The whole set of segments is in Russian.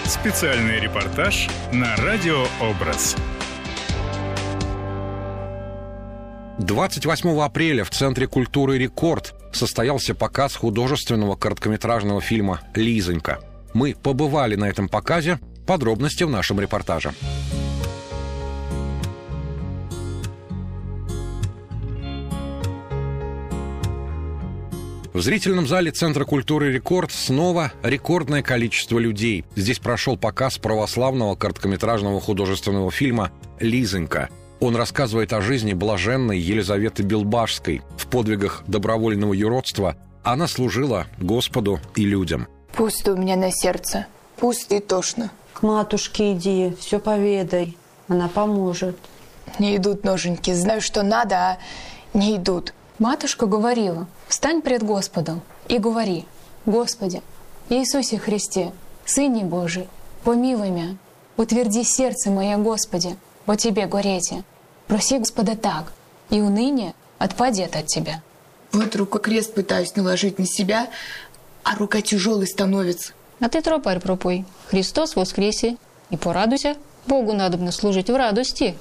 Специальный репортаж на Радио Образ. 28 апреля в Центре культуры «Рекорд» состоялся показ художественного короткометражного фильма «Лизонька». Мы побывали на этом показе. Подробности в нашем репортаже. В зрительном зале Центра культуры «Рекорд» снова рекордное количество людей. Здесь прошел показ православного короткометражного художественного фильма «Лизонька». Он рассказывает о жизни блаженной Елизаветы Билбашской. В подвигах добровольного юродства она служила Господу и людям. Пусто у меня на сердце, пусто и тошно. К матушке иди, все поведай, она поможет. Не идут ноженьки, знаю, что надо, а не идут. Матушка говорила: встань пред Господом и говори: Господи, Иисусе Христе, Сыне Божий, помилуй меня, утверди сердце мое, Господи, по Тебе горете. Проси Господа так, и уныние отпадет от Тебя. Вот рукокрест пытаюсь наложить на себя, а рука тяжелой становится. А ты тропарь пропой: Христос воскресе, и порадуйся, Богу надобно служить в радости.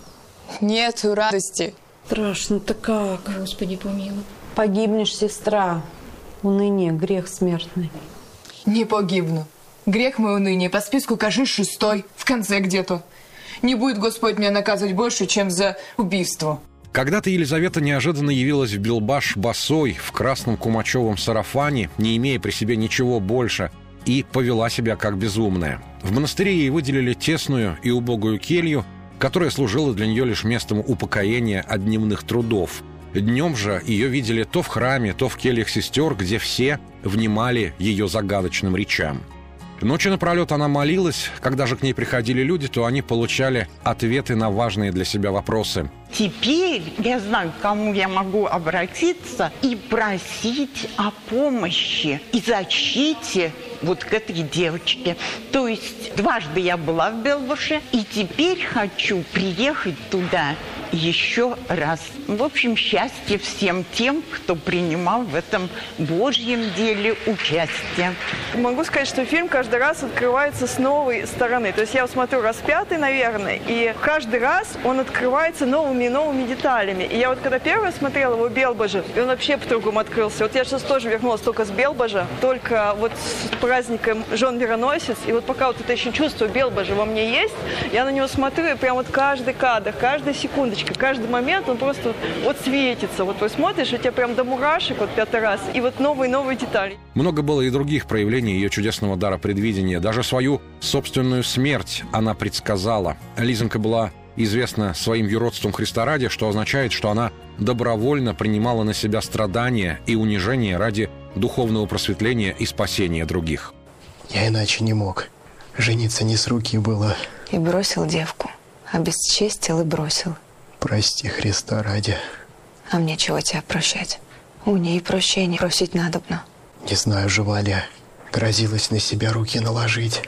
Нету радости. Страшно-то как? Господи, помилуй. Погибнешь, сестра. Уныние, грех смертный. Не погибну. Грех мой уныние по списку, кажись, 6-й, в конце где-то. Не будет Господь меня наказывать больше, чем за убийство. Когда-то Елизавета неожиданно явилась в Билбаш босой, в красном кумачевом сарафане, не имея при себе ничего больше, и повела себя как безумная. В монастыре ей выделили тесную и убогую келью, которая служила для нее лишь местом упокоения от дневных трудов. Днем же ее видели то в храме, то в кельях сестер, где все внимали ее загадочным речам. Ночью напролет она молилась. Когда же к ней приходили люди, то они получали ответы на важные для себя вопросы. Теперь я знаю, к кому я могу обратиться и просить о помощи и защите вот к этой девочке. То есть дважды я была в Билбаше, и теперь хочу приехать туда еще раз. В общем, счастье всем тем, кто принимал в этом Божьем деле участие. Могу сказать, что фильм каждый раз открывается с новой стороны. То есть я смотрю раз 5-й, наверное, и каждый раз он открывается новыми и новыми деталями. И я вот когда первый смотрела его Белбажа, и он вообще по-другому открылся. Вот я сейчас тоже вернулась только с Белбажа, только вот с праздником Жен-Мироносец. И вот пока вот это еще чувство Белбажа во мне есть, я на него смотрю, и прям вот каждый кадр, каждая секундочка, каждый момент, он просто вот светится. Вот ты смотришь, и тебе прям до мурашек вот 5-й раз. И вот новые детали. Много было и других проявлений ее чудесного дара предвидения. Даже свою собственную смерть она предсказала. Лизонька была известна своим юродством Христа ради, что означает, что она добровольно принимала на себя страдания и унижения ради духовного просветления и спасения других. Я иначе не мог. Жениться не с руки было. И бросил девку. Обесчестил и бросил. Прости, Христа ради. А мне чего тебя прощать? У ней прощения просить надобно. Не знаю, жива ли. Грозилась на себя руки наложить.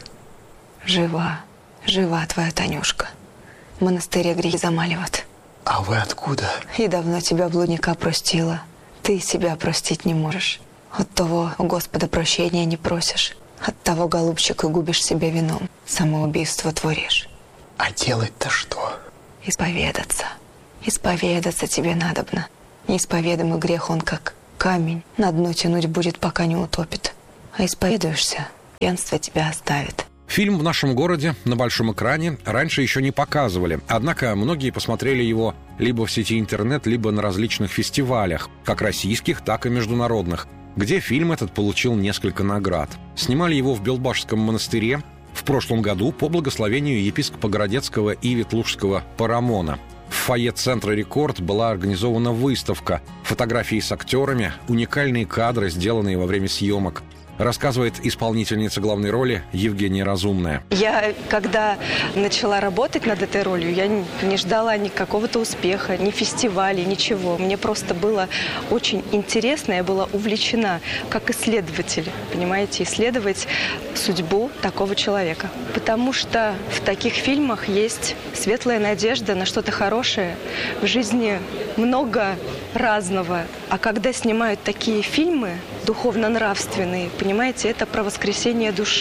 Жива. Жива твоя Танюшка. В монастыре грехи замаливают. А вы откуда? И давно тебя, блудника, простила. Ты себя простить не можешь. От того у Господа прощения не просишь. От того, голубчик, и губишь себе вином. Самоубийство творишь. А делать-то что? Исповедаться. Исповедаться тебе надобно. Неисповедимый грех он как камень. На дно тянуть будет, пока не утопит. А исповедуешься, пьянство тебя оставит. Фильм в нашем городе на большом экране раньше еще не показывали. Однако многие посмотрели его либо в сети интернет, либо на различных фестивалях, как российских, так и международных, где фильм этот получил несколько наград. Снимали его в Билбашском монастыре в прошлом году по благословению епископа Городецкого и Ветлужского Парамона. В фойе Центра «Рекорд» была организована выставка, фотографии с актерами, уникальные кадры, сделанные во время съемок. Рассказывает исполнительница главной роли Евгения Разумная. Я, когда начала работать над этой ролью, я не ждала ни какого-то успеха, ни фестивалей, ничего. Мне просто было очень интересно, я была увлечена как исследователь, понимаете, исследовать судьбу такого человека. Потому что в таких фильмах есть светлая надежда на что-то хорошее. В жизни много разного. А когда снимают такие фильмы, духовно-нравственные, понимаете, это про воскресение души.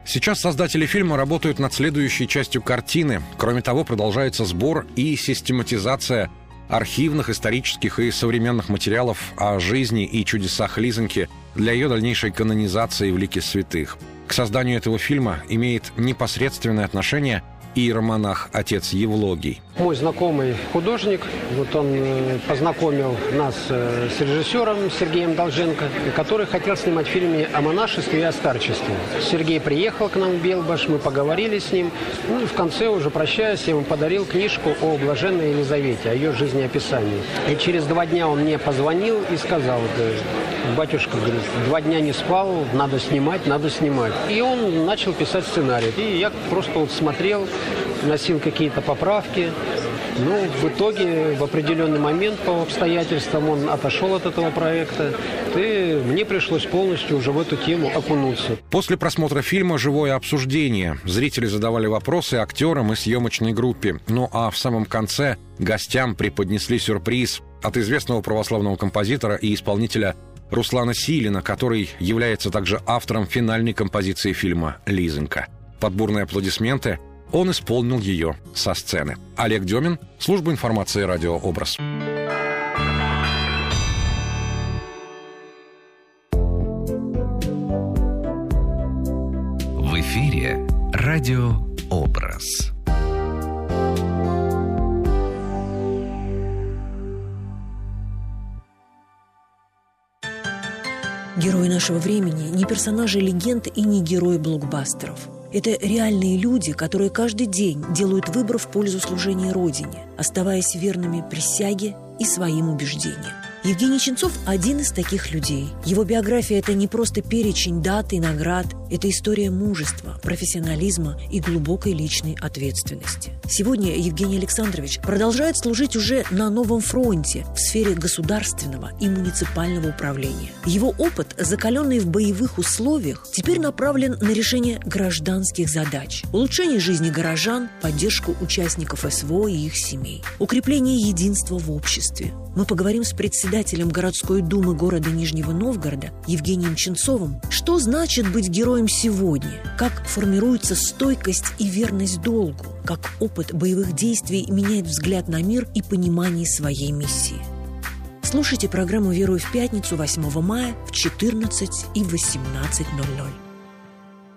Сейчас создатели фильма работают над следующей частью картины. Кроме того, продолжается сбор и систематизация архивных, исторических и современных материалов о жизни и чудесах Лизоньки для ее дальнейшей канонизации в лике святых. К созданию этого фильма имеет непосредственное отношение иеромонах отец Евлогий. Мой знакомый художник, вот он познакомил нас с режиссером Сергеем Долженко, который хотел снимать фильм о монашестве и о старчестве. Сергей приехал к нам в Белбаш, мы поговорили с ним. Ну и в конце, уже прощаясь, я ему подарил книжку о блаженной Елизавете, о ее жизнеописании. И через 2 дня он мне позвонил и сказал: батюшка, говорит, 2 дня не спал, надо снимать, надо снимать. И он начал писать сценарий. И я просто вот смотрел, вносил какие-то поправки. Ну, в итоге, в определенный момент по обстоятельствам он отошел от этого проекта, и мне пришлось полностью уже в эту тему окунуться. После просмотра фильма живое обсуждение. Зрители задавали вопросы актерам и съемочной группе. Ну а в самом конце гостям преподнесли сюрприз от известного православного композитора и исполнителя Руслана Силина, который является также автором финальной композиции фильма «Лизонька». Под бурные аплодисменты он исполнил ее со сцены. Олег Демин, служба информации «Радио Образ». В эфире «Радио Образ». Герои нашего времени не персонажи легенд и не герои блокбастеров. Это реальные люди, которые каждый день делают выбор в пользу служения Родине, оставаясь верными присяге и своим убеждениям. Евгений Ченцов – один из таких людей. Его биография – это не просто перечень дат и наград, это история мужества, профессионализма и глубокой личной ответственности. Сегодня Евгений Александрович продолжает служить уже на новом фронте в сфере государственного и муниципального управления. Его опыт, закаленный в боевых условиях, теперь направлен на решение гражданских задач, улучшение жизни горожан, поддержку участников СВО и их семей, укрепление единства в обществе. Мы поговорим с председателем городской думы города Нижнего Новгорода Евгением Ченцовым, что значит быть героем сегодня, как формируется стойкость и верность долгу, как опыт боевых действий меняет взгляд на мир и понимание своей миссии. Слушайте программу «Веруй в пятницу» 8 мая в 14 и 18:00.